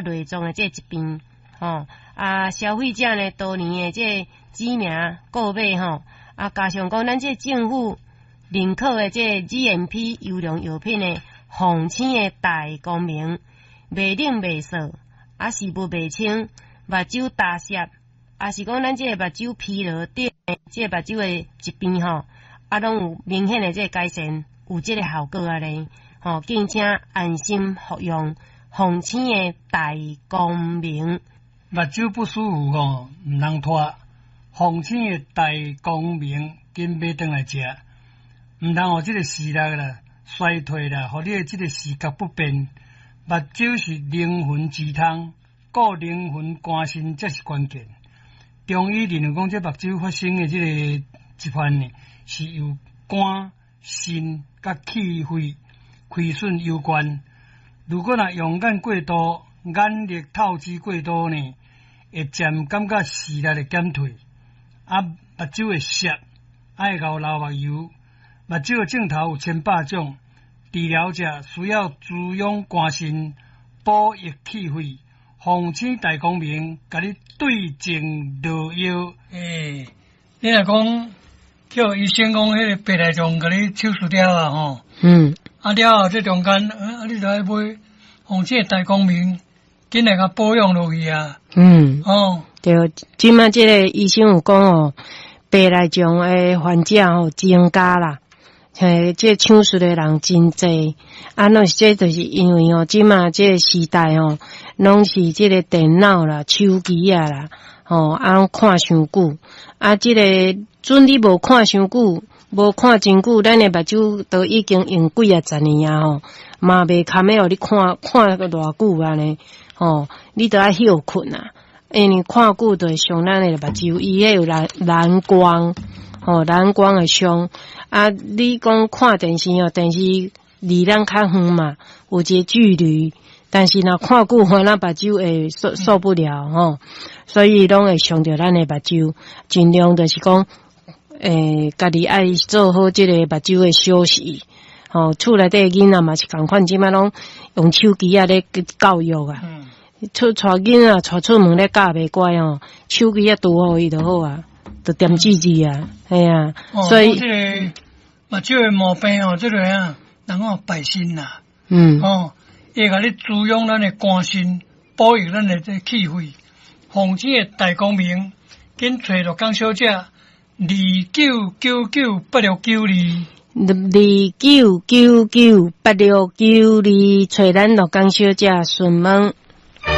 类状的这疾病，消费者呢多年的这知名购买加上讲咱这政府认可的这 GMP 优良药品的防青的大光明，袂冷袂涩，是无袂清，目睭大涩，是讲咱这目睭疲劳等这目睭的疾病拢有明显的这改善，有这个效果咧。敬请安心服用防青的大光明。 目睭不舒服唔通拖，防青的大光明紧买回来食，唔通互这个视力啦衰退啦，互你的这个视觉不便。目睭是灵魂之汤，顾灵魂肝肾才是关键。中医认为讲，这目睭发生的这个疾患呢，是由肝、肾甲气血亏损有关。如果用眼过度、眼力透支过多呢，会渐感觉视力的减退，目睭会涩，爱流目油。目睭的镜头有千百种，治疗者需要滋养肝肾、补益气血。防青大光明，甲你对症落药。你若讲叫医生讲，迄个白内障甲你手术掉了了后这中间你就要买防青大光明，紧来甲保养落去啊。 对，即摆这个医生有讲白内障的患者增加啦。这手术的人真济，这就是因为即马这个时代拢是这个电脑啦、手机啦，看伤久，这个准你无看伤久，无看真久，咱的目睭都已经用几啊十年啊嘛袂堪要互你看个偌久安尼，你都要休困啊，因为看久就会伤咱的目睭，伊迄有蓝光，蓝光会伤。你讲看电视电视离咱较远嘛，有一个距离，但是若看久，咱目睭会受不了所以拢会伤着咱的目睭，尽量就是讲，家己爱做好这个目睭的休息。厝内底囡仔嘛是共款，即摆拢用手机咧教育啊，带囡仔出门咧教袂乖手机拄好伊就好啊。就点记记啊，所以这个目睭的毛病这个人败心啦，会甲你滋养咱的肝肾，保育咱的这气血，防青的大光明，紧找着江小姐29998692。 29998692，找咱罗江小姐询问。